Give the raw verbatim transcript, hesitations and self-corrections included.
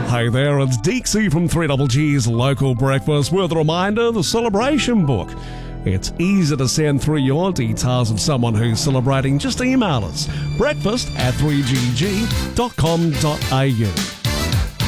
Hey there, it's Deeksy from three G G's Local Breakfast with a reminder, the celebration book. It's easy to send through your details of someone who's celebrating. Just email us, breakfast at three g g dot com dot a u.